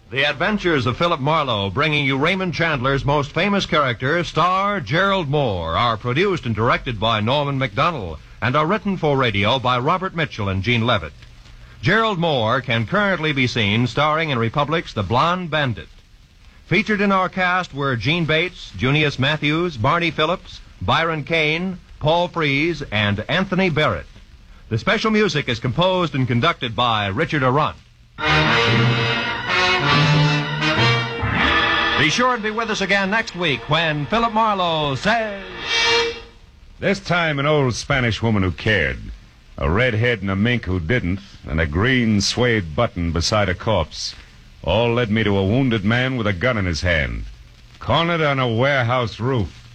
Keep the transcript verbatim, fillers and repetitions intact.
The Adventures of Philip Marlowe, bringing you Raymond Chandler's most famous character, star Gerald Moore, are produced and directed by Norman Macdonnell and are written for radio by Robert Mitchell and Gene Levitt. Gerald Moore can currently be seen starring in Republic's The Blonde Bandit. Featured in our cast were Gene Bates, Junius Matthews, Barney Phillips, Byron Kane, Paul Frees, and Anthony Barrett. The special music is composed and conducted by Richard Arant. Be sure to be with us again next week when Philip Marlowe says... This time an old Spanish woman who cared, a redhead and a mink who didn't, and a green suede button beside a corpse, all led me to a wounded man with a gun in his hand, cornered on a warehouse roof.